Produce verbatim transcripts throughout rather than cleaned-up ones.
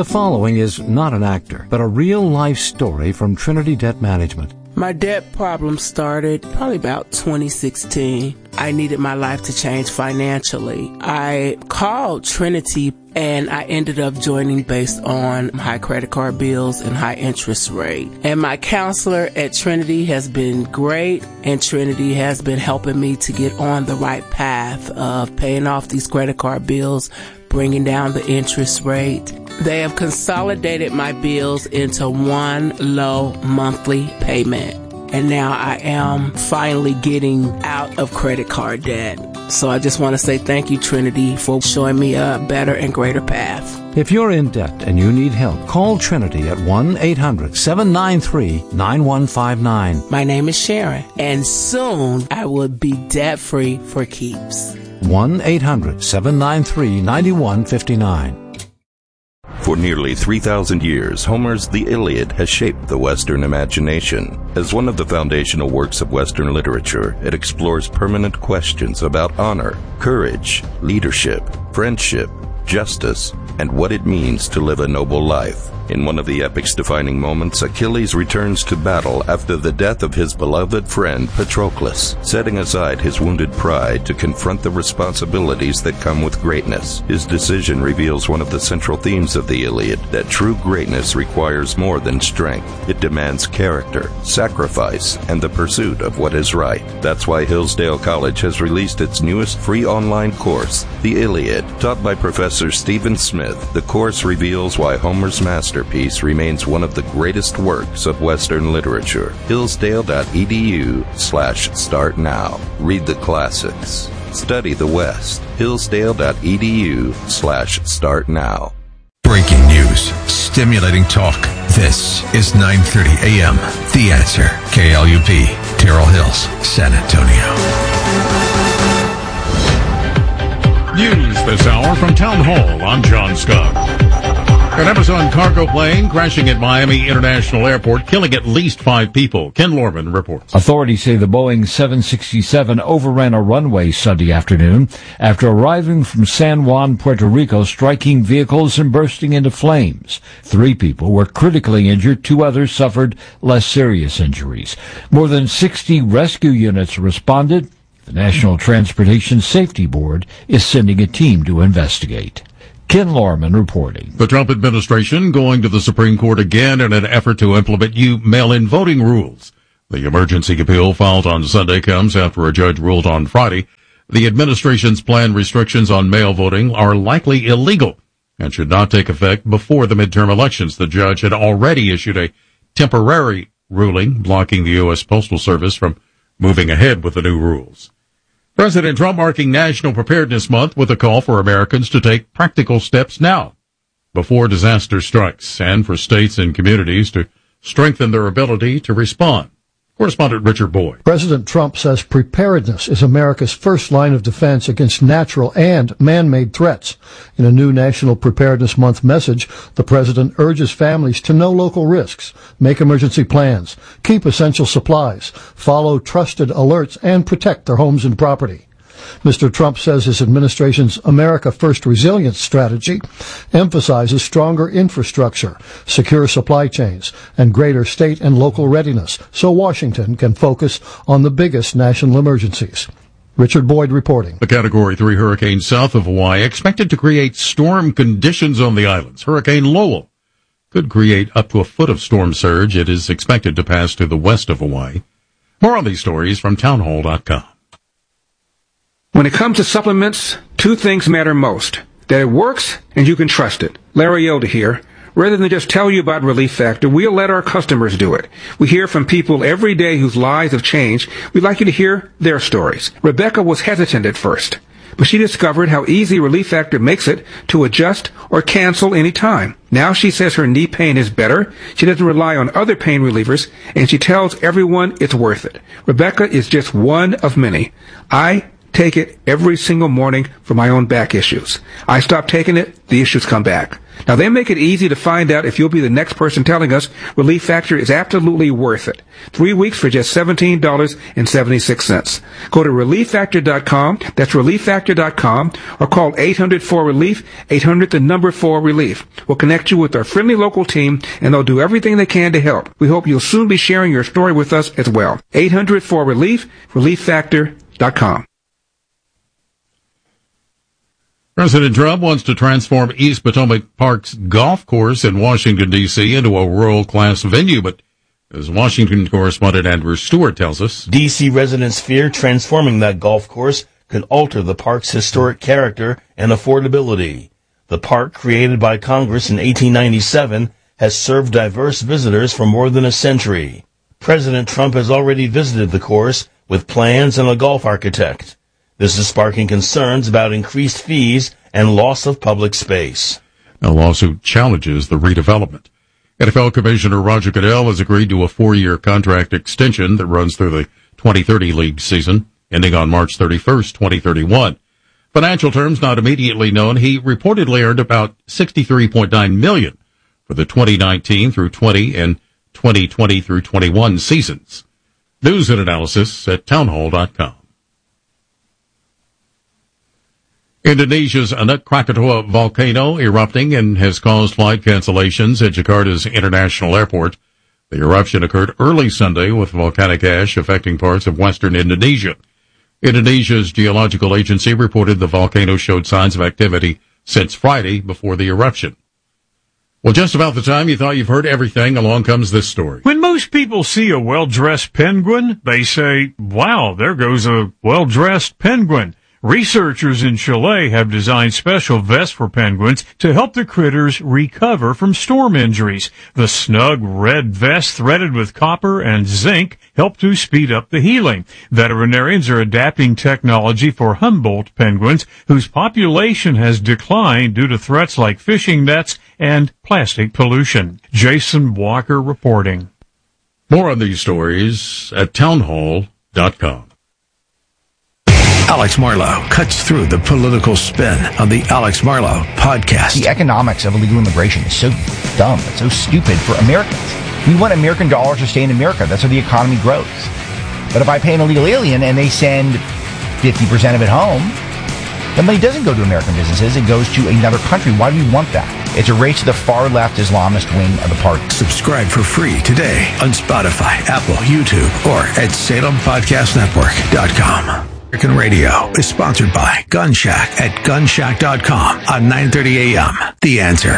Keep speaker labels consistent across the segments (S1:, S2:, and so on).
S1: The following is not an actor, but a real-life story from Trinity Debt Management.
S2: My debt problem started probably about twenty sixteen. I needed my life to change financially. I called Trinity and I ended up joining based on high credit card bills and high interest rate. And my counselor at Trinity has been great, and Trinity has been helping me to get on the right path of paying off these credit card bills, bringing down the interest rate. They have consolidated my bills into one low monthly payment. And now I am finally getting out of credit card debt. So I just want to say thank you, Trinity, for showing me a better and greater path.
S1: If you're in debt and you need help, call Trinity at one eight hundred seven nine three nine one five nine.
S2: My name is Sharon, and soon I will be debt-free for keeps.
S1: one eight hundred seven nine three nine one five nine.
S3: For nearly three thousand years, Homer's The Iliad has shaped the Western imagination. As one of the foundational works of Western literature, it explores permanent questions about honor, courage, leadership, friendship, justice, and what it means to live a noble life. In one of the epic's defining moments, Achilles returns to battle after the death of his beloved friend Patroclus, setting aside his wounded pride to confront the responsibilities that come with greatness. His decision reveals one of the central themes of the Iliad, that true greatness requires more than strength. It demands character, sacrifice, and the pursuit of what is right. That's why Hillsdale College has released its newest free online course, The Iliad. Taught by Professor Stephen Smith, the course reveals why Homer's masterpiece remains one of the greatest works of Western literature. Hillsdale.edu slash start now. Read the classics. Study the West. Hillsdale.edu slash start now.
S4: Breaking news. Stimulating talk. This is nine thirty a.m. The Answer. K L U P. Terrell Hills, San Antonio.
S5: News this hour from Town Hall. I'm John Scott. An Amazon cargo plane crashing at Miami International Airport, killing at least five people. Ken Lorman reports.
S6: Authorities say the Boeing seven sixty-seven overran a runway Sunday afternoon after arriving from San Juan, Puerto Rico, striking vehicles and bursting into flames. Three people were critically injured. Two others suffered less serious injuries. More than sixty rescue units responded. The National Transportation Safety Board is sending a team to investigate. Ken Lorman reporting.
S5: The Trump administration going to the Supreme Court again in an effort to implement new mail-in voting rules. The emergency appeal filed on Sunday comes after a judge ruled on Friday the administration's planned restrictions on mail voting are likely illegal and should not take effect before the midterm elections. The judge had already issued a temporary ruling blocking the U S Postal Service from moving ahead with the new rules. President Trump marking National Preparedness Month with a call for Americans to take practical steps now before disaster strikes and for states and communities to strengthen their ability to respond. Correspondent Richard Boyd.
S7: President Trump says preparedness is America's first line of defense against natural and man-made threats. In a new National Preparedness Month message, the president urges families to know local risks, make emergency plans, keep essential supplies, follow trusted alerts, and protect their homes and property. Mister Trump says his administration's America First resilience strategy emphasizes stronger infrastructure, secure supply chains, and greater state and local readiness so Washington can focus on the biggest national emergencies. Richard Boyd reporting.
S5: The Category three hurricane south of Hawaii expected to create storm conditions on the islands. Hurricane Lowell could create up to a foot of storm surge. It is expected to pass to the west of Hawaii. More on these stories from townhall dot com.
S8: When it comes to supplements, two things matter most. That it works and you can trust it. Larry Yoda here. Rather than just tell you about Relief Factor, we'll let our customers do it. We hear from people every day whose lives have changed. We'd like you to hear their stories. Rebecca was hesitant at first, but she discovered how easy Relief Factor makes it to adjust or cancel any time. Now she says her knee pain is better, she doesn't rely on other pain relievers, and she tells everyone it's worth it. Rebecca is just one of many. I take it every single morning for my own back issues. I stop taking it, the issues come back. Now, they make it easy to find out if you'll be the next person telling us Relief Factor is absolutely worth it. Three weeks for just seventeen dollars and seventy-six cents. Go to relief factor dot com, that's relief factor dot com, or call eight hundred four relief, eight hundred the number four relief. We'll connect you with our friendly local team, and they'll do everything they can to help. We hope you'll soon be sharing your story with us as well. eight hundred four relief, relief factor dot com.
S5: President Trump wants to transform East Potomac Park's golf course in Washington, D C into a world-class venue, but as Washington correspondent Andrew Stewart tells us,
S9: D C residents fear transforming that golf course could alter the park's historic character and affordability. The park, created by Congress in eighteen ninety-seven, has served diverse visitors for more than a century. President Trump has already visited the course with plans and a golf architect. This is sparking concerns about increased fees and loss of public space.
S5: A lawsuit challenges the redevelopment. N F L Commissioner Roger Goodell has agreed to a four-year contract extension that runs through the twenty thirty league season, ending on March thirty-first, twenty thirty-one. Financial terms not immediately known. He reportedly earned about sixty-three point nine million dollars for the twenty nineteen through twenty and twenty twenty through twenty-one seasons. News and analysis at townhall dot com. Indonesia's Anak Krakatoa volcano erupting and has caused flight cancellations at Jakarta's international airport. The eruption occurred early Sunday with volcanic ash affecting parts of western Indonesia. Indonesia's geological agency reported the volcano showed signs of activity since Friday before the eruption. Well, just about the time you thought you've heard everything, along comes this story.
S10: When most people see a well-dressed penguin, they say, wow, there goes a well-dressed penguin. Researchers in Chile have designed special vests for penguins to help the critters recover from storm injuries. The snug red vest threaded with copper and zinc help to speed up the healing. Veterinarians are adapting technology for Humboldt penguins, whose population has declined due to threats like fishing nets and plastic pollution. Jason Walker reporting.
S5: More on these stories at townhall dot com.
S4: Alex Marlow cuts through the political spin on the Alex Marlow podcast.
S11: The economics of illegal immigration is so dumb. It's so stupid for Americans. We want American dollars to stay in America. That's how the economy grows. But if I pay an illegal alien and they send fifty percent of it home, the money doesn't go to American businesses. It goes to another country. Why do we want that? It's a race to the far-left Islamist wing of the party.
S4: Subscribe for free today on Spotify, Apple, YouTube, or at Salem Podcast Network dot com. American Radio is sponsored by Gun Shack at gun shack dot com on nine thirty a.m. The Answer.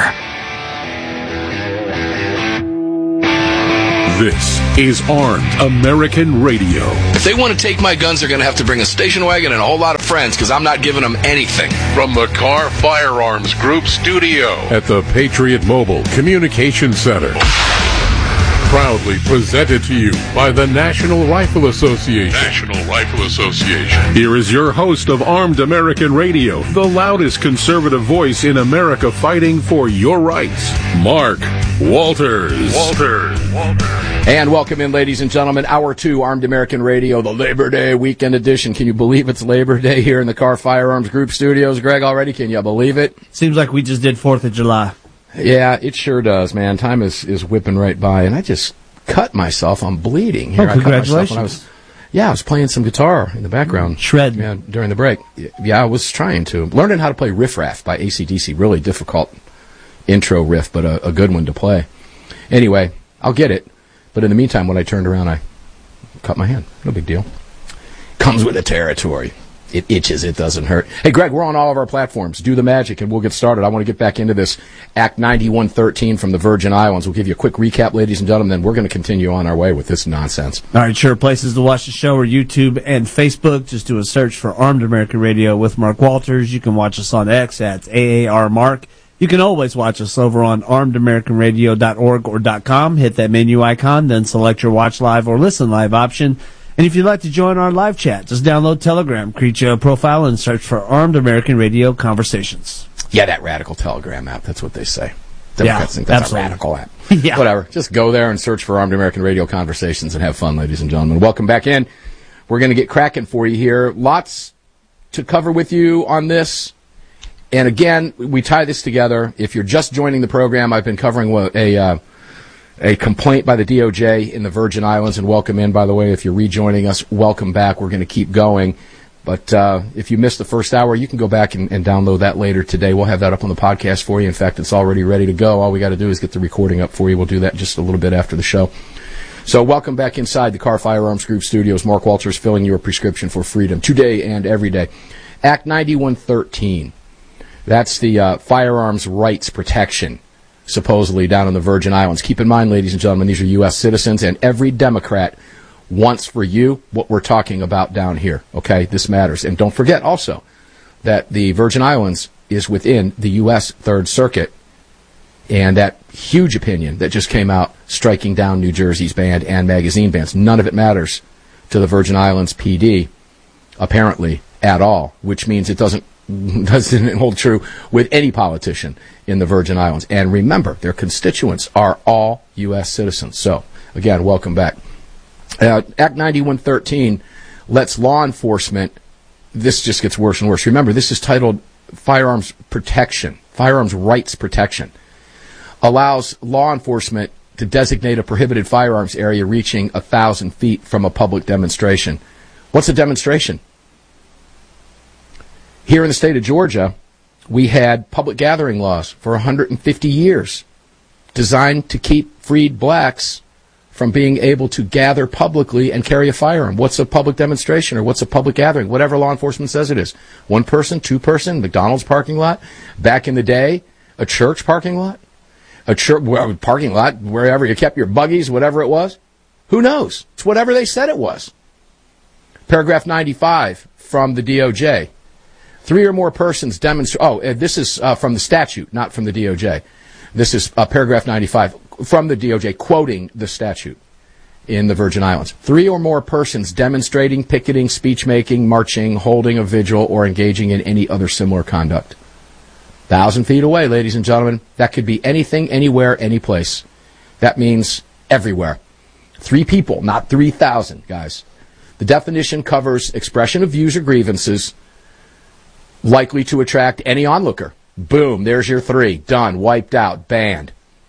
S12: This is Armed American Radio.
S13: If they want to take my guns, they're going to have to bring a station wagon and a whole lot of friends, because I'm not giving them anything.
S12: From the Car Firearms Group studio at the Patriot Mobile Communication Center. Proudly presented to you by the National Rifle Association. National Rifle Association. Here is your host of Armed American Radio, the loudest conservative voice in America fighting for your rights, Mark Walters. Walters. Walters.
S13: And welcome in, ladies and gentlemen, hour two, Armed American Radio, the Labor Day weekend edition. Can you believe it's Labor Day here in the Car Firearms Group studios, Greg, already? Can you believe it?
S14: Seems like we just did fourth of July.
S13: Yeah, it sure does, man. Time is, is whipping right by, and I just cut myself. I'm bleeding here.
S14: Oh, congratulations.
S13: I cut myself when I was, yeah, I was playing some guitar in the background.
S14: Shred.
S13: Yeah, during the break. Yeah, I was trying to. Learning how to play Riff Raff by A C D C. Really difficult intro riff, but a, a good one to play. Anyway, I'll get it. But in the meantime, when I turned around, I cut my hand. No big deal. Comes with the territory. It itches. It doesn't hurt. Hey, Greg, we're on all of our platforms. Do the magic, and we'll get started. I want to get back into this Act ninety-one thirteen from the Virgin Islands. We'll give you a quick recap, ladies and gentlemen, then we're going to continue on our way with this nonsense.
S14: All right, sure. Places to watch the show are YouTube and Facebook. Just do a search for Armed American Radio with Mark Walters. You can watch us on X at A A R Mark. You can always watch us over on armed american radio dot org or .com. Hit that menu icon, then select your watch live or listen live option. And if you'd like to join our live chat, just download Telegram, create your profile, and search for Armed American Radio Conversations.
S13: Yeah, that radical Telegram app. That's what they say. Democrats
S14: yeah,
S13: think that's
S14: absolutely.
S13: a radical app.
S14: Yeah.
S13: Whatever. Just go there and search for Armed American Radio Conversations and have fun, ladies and gentlemen. Welcome back in. We're going to get cracking for you here. Lots to cover with you on this. And again, we tie this together. If you're just joining the program, I've been covering a uh, a complaint by the D O J in the Virgin Islands. And welcome in, by the way. If you're rejoining us, welcome back. We're going to keep going. But uh, if you missed the first hour, you can go back and, and download that later today. We'll have that up on the podcast for you. In fact, it's already ready to go. All we got to do is get the recording up for you. We'll do that just a little bit after the show. So welcome back inside the Car Firearms Group studios. Mark Walters filling your prescription for freedom today and every day. Act ninety-one thirteen. That's the uh, firearms rights protection, supposedly down in the Virgin Islands. Keep in mind, ladies and gentlemen, these are U S citizens, and every Democrat wants for you what we're talking about down here. Okay, this matters. And don't forget also that the Virgin Islands is within the U S Third Circuit, and that huge opinion that just came out striking down New Jersey's ban and magazine bans. None of it matters to the Virgin Islands P D, apparently, at all, which means it doesn't doesn't hold true with any politician in the Virgin Islands. And remember, their constituents are all U S citizens. So, again, welcome back. Uh, Act ninety-one thirteen lets law enforcement, this just gets worse and worse. Remember, this is titled Firearms Protection, Firearms Rights Protection. Allows law enforcement to designate a prohibited firearms area reaching a thousand feet from a public demonstration. What's a demonstration? Here in the state of Georgia, we had public gathering laws for one hundred fifty years designed to keep freed blacks from being able to gather publicly and carry a firearm. What's a public demonstration or what's a public gathering? Whatever law enforcement says it is. One person, two person, McDonald's parking lot. Back in the day, a church parking lot. A church parking lot, wherever you kept your buggies, whatever it was. Who knows? It's whatever they said it was. Paragraph ninety-five from the D O J. Three or more persons demonstrate. Oh, uh, this is uh, from the statute, not from the D O J. This is uh, paragraph ninety-five from the D O J, quoting the statute in the Virgin Islands. Three or more persons demonstrating, picketing, speech-making, marching, holding a vigil, or engaging in any other similar conduct. Thousand feet away, ladies and gentlemen. That could be anything, anywhere, any place. That means everywhere. Three people, not three thousand, guys. The definition covers expression of views or grievances likely to attract any onlooker. Boom, there's your three. Done, wiped out, banned.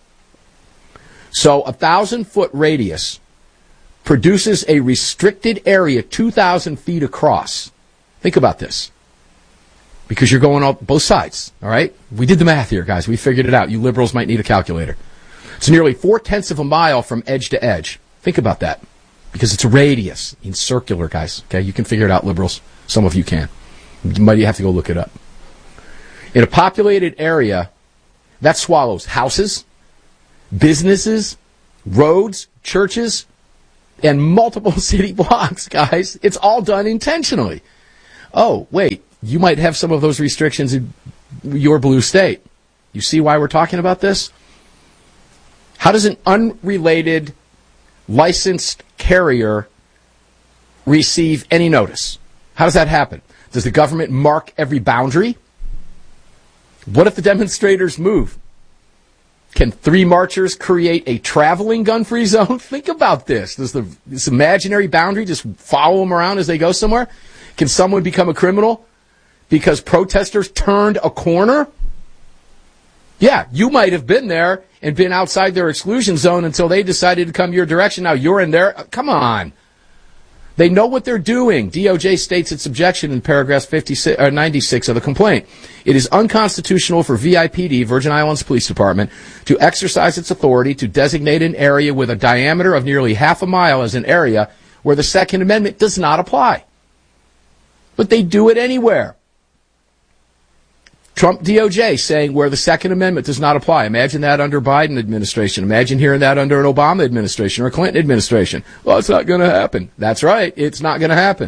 S13: So a thousand-foot radius produces a restricted area two thousand feet across. Think about this. Because you're going on both sides, all right? We did the math here, guys. We figured it out. You liberals might need a calculator. It's nearly four-tenths of a mile from edge to edge. Think about that. Because it's a radius. It's circular, guys. Okay, you can figure it out, liberals. Some of you can. You might have to go look it up. In a populated area, that swallows houses, businesses, roads, churches, and multiple city blocks, guys. It's all done intentionally. Oh, wait, you might have some of those restrictions in your blue state. You see why we're talking about this? How does an unrelated licensed carrier receive any notice? How does that happen? Does the government mark every boundary? What if the demonstrators move? Can three marchers create a traveling gun-free zone? Think about this. Does the, this imaginary boundary just follow them around as they go somewhere? Can someone become a criminal because protesters turned a corner? Yeah, you might have been there and been outside their exclusion zone until they decided to come your direction. Now you're in there. Come on. They know what they're doing. D O J states its objection in paragraph fifty-six, or ninety-six of the complaint. It is unconstitutional for V I P D, Virgin Islands Police Department, to exercise its authority to designate an area with a diameter of nearly half a mile as an area where the Second Amendment does not apply. But they do it anywhere. Trump D O J saying where the Second Amendment does not apply. Imagine that under Biden administration. Imagine hearing that under an Obama administration or a Clinton administration. Well, it's not going to happen. That's right. It's not going to happen.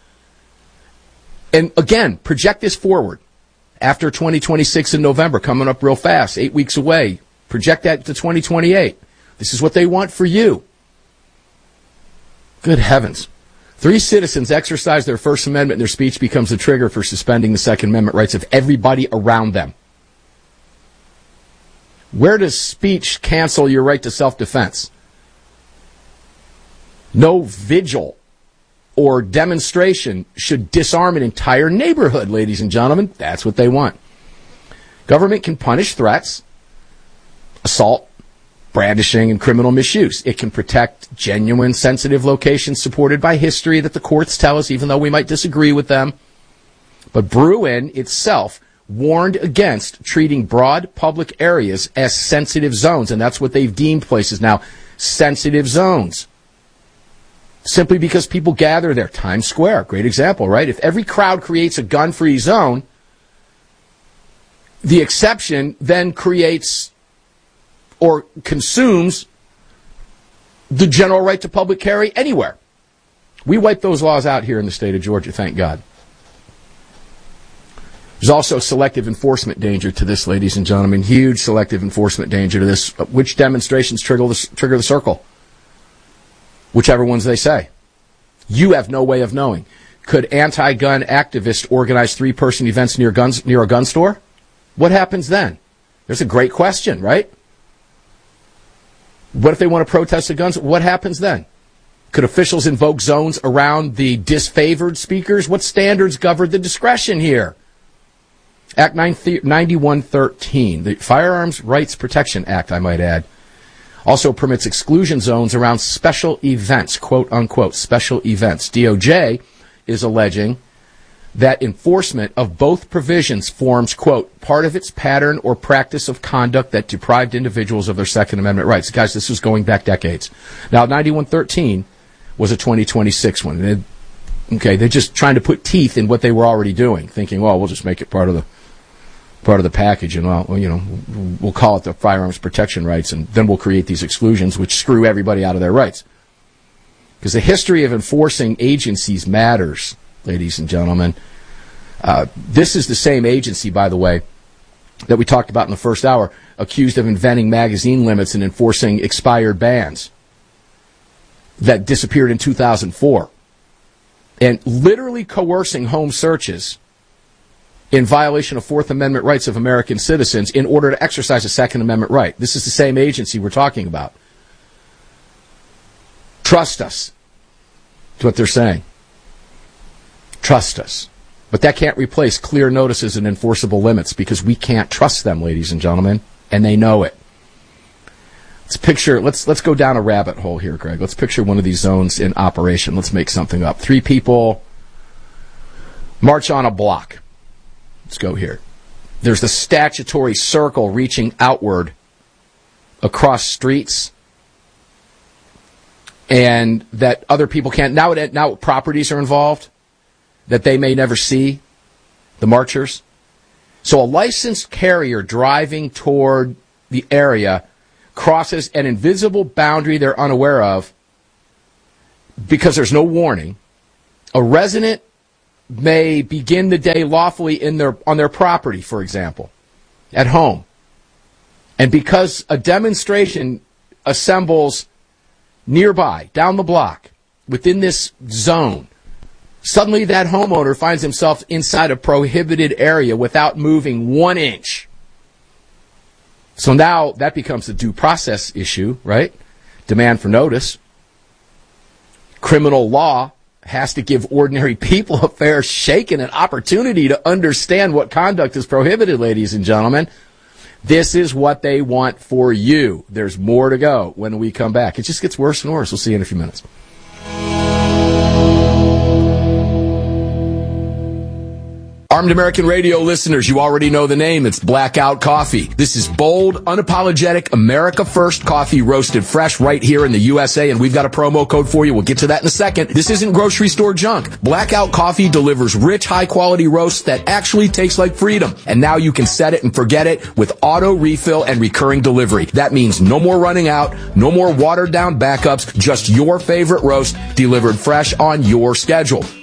S13: And again, project this forward. After twenty twenty-six in November, coming up real fast, eight weeks away. Project that to twenty twenty-eight. This is what they want for you. Good heavens. Three citizens exercise their First Amendment and their speech becomes the trigger for suspending the Second Amendment rights of everybody around them. Where does speech cancel your right to self-defense? No vigil or demonstration should disarm an entire neighborhood, ladies and gentlemen. That's what they want. Government can punish threats, assault, brandishing, and criminal misuse. It can protect genuine, sensitive locations supported by history that the courts tell us, even though we might disagree with them. But Bruen itself warned against treating broad public areas as sensitive zones, and that's what they've deemed places now, sensitive zones. Simply because people gather there. Times Square, great example, right? If every crowd creates a gun-free zone, the exception then creates or consumes the general right to public carry anywhere. We wipe those laws out here in the state of Georgia, thank God. There's also selective enforcement danger to this, ladies and gentlemen. Huge selective enforcement danger to this. Which demonstrations trigger the, trigger the circle? Whichever ones they say. You have no way of knowing. Could anti-gun activists organize three-person events near guns near a gun store? What happens then? There's a great question, right? What if they want to protest the guns? What happens then? Could officials invoke zones around the disfavored speakers? What standards govern the discretion here? Act ninety-one thirteen, the Firearms Rights Protection Act, I might add, also permits exclusion zones around special events, quote unquote, special events. D O J is alleging that enforcement of both provisions forms, quote, part of its pattern or practice of conduct that deprived individuals of their Second Amendment rights. Guys, this was going back decades. Now, ninety-one thirteen was a twenty twenty-six one. And it, okay, they're just trying to put teeth in what they were already doing, thinking, well, we'll just make it part of the part of the package, and well, you know, we'll call it the firearms protection rights, and then we'll create these exclusions which screw everybody out of their rights. Because the history of enforcing agencies matters, ladies and gentlemen. Uh, this is the same agency, by the way, that we talked about in the first hour, accused of inventing magazine limits and enforcing expired bans that disappeared in two thousand four, and literally coercing home searches in violation of Fourth Amendment rights of American citizens in order to exercise a Second Amendment right. This is the same agency we're talking about. Trust us. That's what they're saying. Trust us. But that can't replace clear notices and enforceable limits, because we can't trust them, ladies and gentlemen, and they know it. Let's picture, let's let's go down a rabbit hole here, Greg. Let's picture one of these zones in operation. Let's make something up. Three people march on a block. Let's go here. There's the statutory circle reaching outward across streets, and that other people can't. Now, now properties are involved that they may never see, the marchers. So a licensed carrier driving toward the area crosses an invisible boundary they're unaware of because there's no warning. A resident may begin the day lawfully in their on their property, for example, at home. And because a demonstration assembles nearby, down the block, within this zone, suddenly that homeowner finds himself inside a prohibited area without moving one inch. So now that becomes a due process issue, right? Demand for notice. Criminal law has to give ordinary people a fair shake and an opportunity to understand what conduct is prohibited, ladies and gentlemen. This is what they want for you. There's more to go when we come back. It just gets worse and worse. We'll see you in a few minutes. Armed American Radio listeners, you already know the name. It's Blackout Coffee. This is bold, unapologetic, America First coffee roasted fresh right here in the U S A, and we've got a promo code for you. We'll get to that in a second. This isn't grocery store junk. Blackout Coffee delivers rich, high-quality roasts that actually taste like freedom. And now you can set it and forget it with auto refill and recurring delivery. That means no more running out, no more watered-down backups, just your favorite roast delivered fresh on your schedule.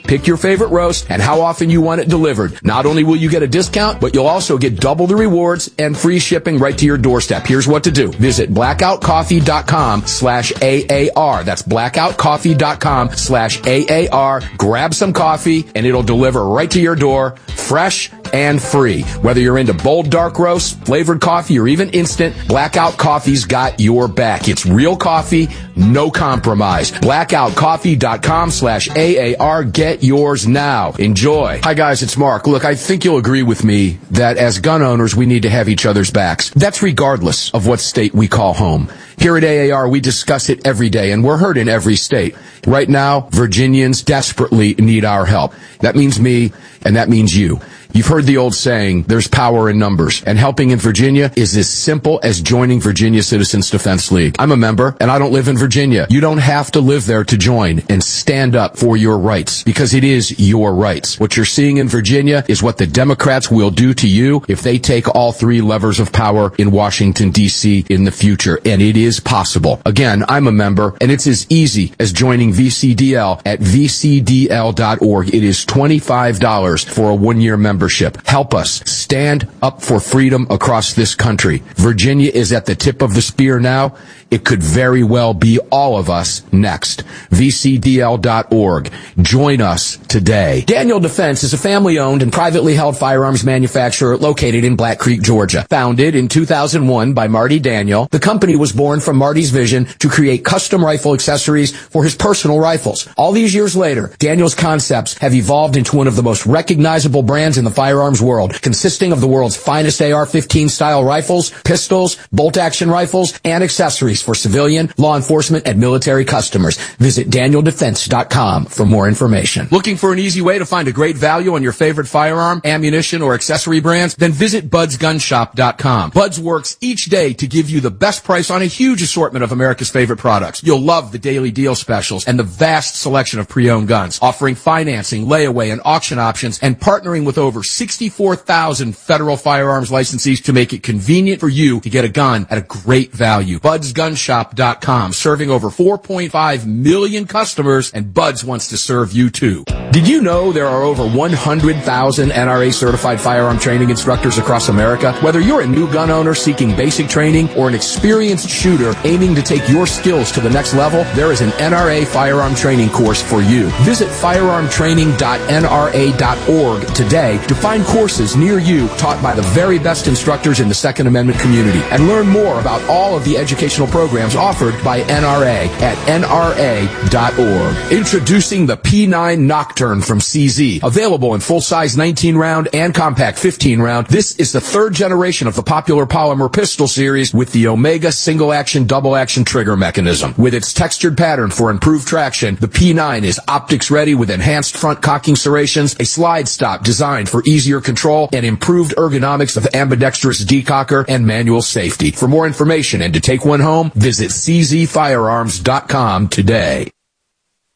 S15: Pick your favorite roast and how often you want it delivered. Not only will you get a discount, but you'll also get double the rewards and free shipping right to your doorstep. Here's what to do. Visit blackoutcoffee.com slash AAR. That's blackoutcoffee.com slash AAR. Grab some coffee and it'll deliver right to your door, fresh and free. Whether you're into bold dark roast, flavored coffee, or even instant, Blackout Coffee's got your back. It's real coffee, no compromise. blackoutcoffee.com slash AAR. Get yours now. Enjoy. Hi guys, it's Mark. Look, I think you'll agree with me that as gun owners, we need to have each other's backs. That's regardless of what state we call home. Here at A A R, we discuss it every day, and we're heard in every state. Right now, Virginians desperately need our help. That means me, and that means you. You've heard the old saying, there's power in numbers, and helping in Virginia is as simple as joining Virginia Citizens Defense League. I'm a member, and I don't live in Virginia. You don't have to live there to join and stand up for your rights, because it is your rights. What you're seeing in Virginia is what the Democrats will do to you if they take all three levers of power in Washington, D C in the future, and it is possible. Again, I'm a member, and it's as easy as joining V C D L at V C D L dot org. It is twenty-five dollars for a one-year membership. Help us stand up for freedom across this country. Virginia is at the tip of the spear now. It could very well be all of us next. V C D L dot org. Join us today. Daniel Defense is a family-owned and privately held firearms manufacturer located in Black Creek, Georgia. Founded in two thousand one by Marty Daniel, the company was born from Marty's vision to create custom rifle accessories for his personal rifles. All these years later, Daniel's concepts have evolved into one of the most recognizable brands in the firearms world, consisting of the world's finest A R fifteen style rifles, pistols, bolt-action rifles, and accessories for civilian, law enforcement, and military customers. Visit daniel defense dot com for more information. Looking for an easy way to find a great value on your favorite firearm, ammunition, or accessory brands? Then visit buds gun shop dot com. Buds works each day to give you the best price on a huge assortment of America's favorite products. You'll love the daily deal specials and the vast selection of pre-owned guns, offering financing, layaway, and auction options, and partnering with over sixty-four thousand federal firearms licensees to make it convenient for you to get a gun at a great value. buds gun shop dot com, serving over four point five million customers, and Buds wants to serve you too. Did you know there are over one hundred thousand N R A certified firearm training instructors across America? Whether you're a new gun owner seeking basic training or an experienced shooter aiming to take your skills to the next level, there is an N R A firearm training course for you. Visit firearm training dot N R A dot org today to find courses near you taught by the very best instructors in the Second Amendment community, and learn more about all of the educational programs offered by N R A at N R A dot org. Introducing the P nine Nocturne from C Z. Available in full-size nineteen round and compact fifteen round, this is the third generation of the popular polymer pistol series with the Omega single-action, double-action trigger mechanism. With its textured pattern for improved traction, the P nine is optics-ready with enhanced front cocking serrations, a slide stop designed for easier control, and improved ergonomics of ambidextrous decocker and manual safety. For more information and to take one home, visit c z firearms dot com today.